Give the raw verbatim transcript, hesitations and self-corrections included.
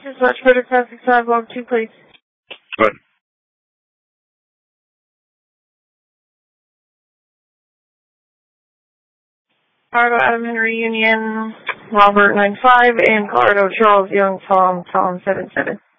Dispatch for the traffic sidewalk two, please. Good. Colorado Adam Henry Union, Robert nine five, and Colorado Charles Young Tom Tom seven seven.